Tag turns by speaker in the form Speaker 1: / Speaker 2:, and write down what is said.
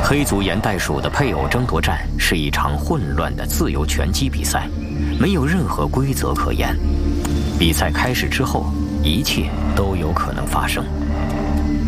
Speaker 1: 黑族岩袋鼠的配偶争夺战是一场混乱的自由拳击比赛，没有任何规则可言。比赛开始之后，一切都有可能发生。